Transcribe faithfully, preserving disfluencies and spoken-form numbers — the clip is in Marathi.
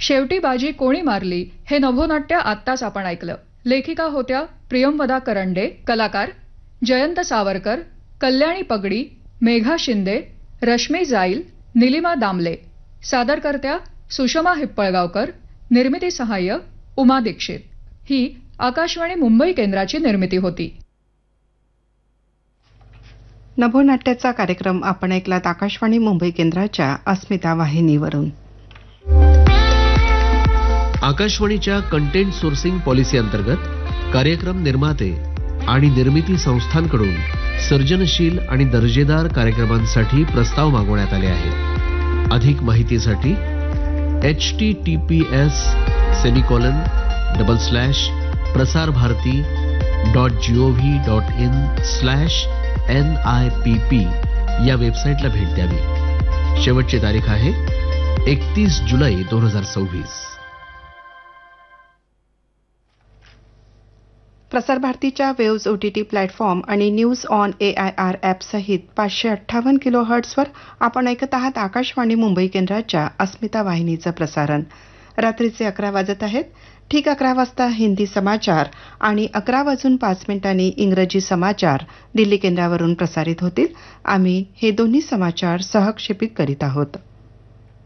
शेवटी बाजी कोणी मारली हे नभोनाट्य आत्ताच आपण ऐकलं. लेखिका होत्या प्रियंवदा करंडे, कलाकार जयंत सावरकर, कल्याणी पगडी, मेघा शिंदे, रश्मी जाईल, निलिमा दामले. सादरकर्त्या सुषमा हिप्पळगावकर. निर्मिती सहाय्य उमा दीक्षित. ही आकाशवाणी मुंबई केंद्राची निर्मिती होती. नभोनाट्याचा कार्यक्रम आपण ऐकलात आकाशवाणी मुंबई केंद्राच्या अस्मिता वाहिनीवरून. आकाशवाणीच्या कंटेंट सोर्सिंग पॉलिसी अंतर्गत कार्यक्रम निर्माते आणि निर्मिती संस्थांकडून सर्जनशील आणि दर्जेदार कार्यक्रमांसाठी प्रस्ताव मागवण्यात आले आहेत. अधिक माहितीसाठी H T T P S semicolon double slash Prasar Bharati dot G O V dot in slash N I P P या वेबसाईटला भेट द्यावी. शेवटची तारीख आहे एकतीस जुलै दोन हजार सव्वीस. प्रसार भारतीच्या वेव्ज ओटीटी प्लॅटफॉर्म आणि news on A I R app सहित पाचशे अठ्ठावन्न किलो हर्ट्सवर आपण ऐकत आहात आकाशवाणी मुंबई केंद्राच्या अस्मिता वाहिनीचं प्रसारण. रात्रीचे अकरा वाजत आहेत. ठीक अकरा वाजता हिंदी समाचार आणि अकरा वाजून पाच मिनिटांनी इंग्रजी समाचार दिल्ली केंद्रावरून प्रसारित होतील. आम्ही हे दोन्ही समाचार सहक्षेपित करीत आहोत.